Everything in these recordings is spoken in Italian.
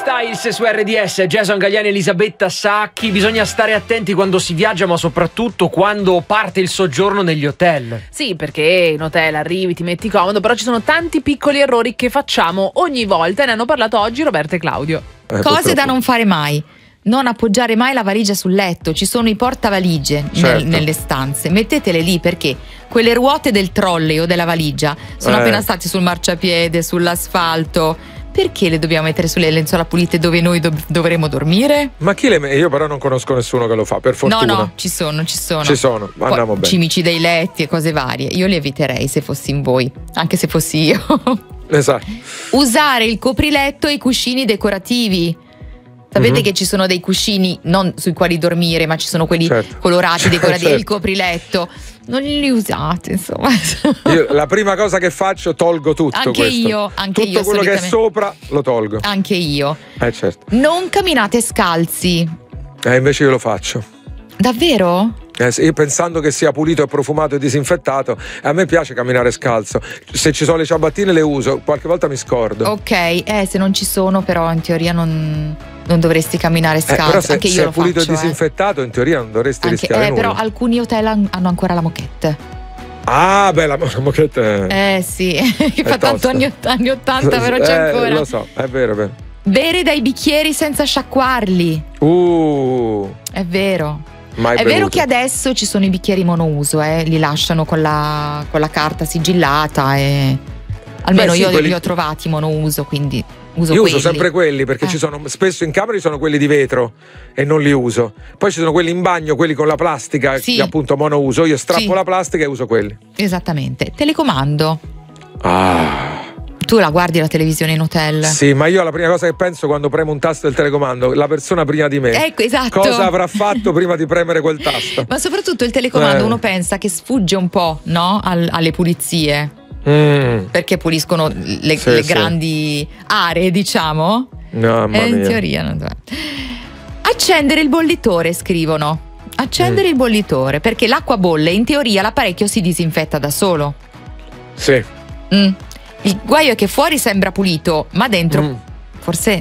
Styles su RDS, Jason Galliani e Elisabetta Sacchi. Bisogna stare attenti quando si viaggia, ma soprattutto quando parte il soggiorno negli hotel. Sì, perché in hotel arrivi, ti metti comodo, però ci sono tanti piccoli errori che facciamo ogni volta e ne hanno parlato oggi Roberta e Claudio. Cose purtroppo da non fare mai. Non appoggiare mai la valigia sul letto, ci sono i portavalige Certo. nelle stanze, mettetele lì perché quelle ruote del trolley o della valigia sono appena stati sul marciapiede, sull'asfalto. Perché le dobbiamo mettere sulle lenzuola pulite dove noi dovremo dormire? Ma chi le io però non conosco nessuno che lo fa, per fortuna. No, ci sono. Ci sono, Poi, andiamo bene. cimici dei letti e cose varie. Io li eviterei se fossi in voi, anche se fossi io. Esatto. Usare il copriletto e i cuscini decorativi. Sapete che ci sono dei cuscini non sui quali dormire, ma ci sono quelli colorati, decorati, e il copriletto. Non li usate, insomma. Io la prima cosa che faccio, tolgo tutto. Anche questo. io, tutto quello che è sopra lo tolgo. Anche io. Certo. Non camminate scalzi. Invece io lo faccio. Davvero? Io pensando che sia pulito e profumato e disinfettato, a me piace camminare scalzo. Se ci sono le ciabattine le uso, qualche volta mi scordo. Ok, se non ci sono, però in teoria non dovresti camminare scalzo. Però se, anche io se lo è pulito faccio, e disinfettato, in teoria non dovresti rischiare nulla. Però alcuni hotel hanno ancora la moquette. Ah, beh, la moquette sì, che fa tanto anni 80, però c'è ancora. Lo so, è vero. Bere dai bicchieri senza sciacquarli. È vero. Mai è bevuto. vero che adesso ci sono i bicchieri monouso, li lasciano con la carta sigillata e almeno io li ho trovati monouso, quindi uso quelli. Uso sempre quelli perché ci sono spesso in camera ci sono quelli di vetro e non li uso. Poi ci sono quelli in bagno, quelli con la plastica, che appunto monouso. Io strappo la plastica e uso quelli. Esattamente. Telecomando. Ah. Tu la guardi la televisione in hotel? Sì, ma io la prima cosa che penso quando premo un tasto del telecomando, la persona prima di me. Ecco, esatto. Cosa avrà fatto prima di premere quel tasto? Ma soprattutto il telecomando uno pensa che sfugge un po', no? Alle pulizie. Perché puliscono le grandi aree, diciamo. No, mamma in mia. teoria non deve. Accendere il bollitore, scrivono. Accendere il bollitore, perché l'acqua bolle, in teoria l'apparecchio si disinfetta da solo. Sì. Il guaio è che fuori sembra pulito, ma dentro forse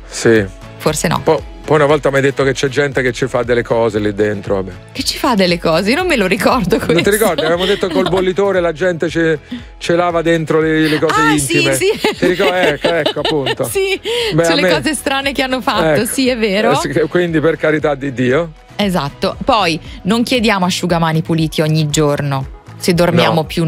no. Poi una volta mi hai detto che c'è gente che ci fa delle cose lì dentro, vabbè. Che ci fa delle cose? Io non me lo ricordo questo. Non ti ricordi? Avevamo detto che col bollitore la gente ce lava dentro le cose intime. Sì. Ti ricordi? Ecco appunto. Sì, Beh, c'è le cose strane che hanno fatto, sì, è vero. Quindi per carità di Dio. Esatto. Poi non chiediamo asciugamani puliti ogni giorno. Se dormiamo più